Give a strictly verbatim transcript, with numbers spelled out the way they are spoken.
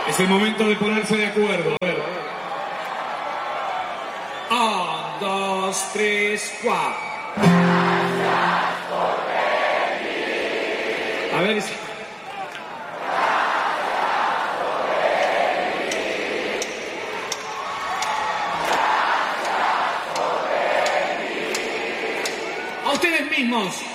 Es el momento de ponerse de acuerdo. A ver. Un, dos, tres, cuatro. A ver. A ustedes mismos.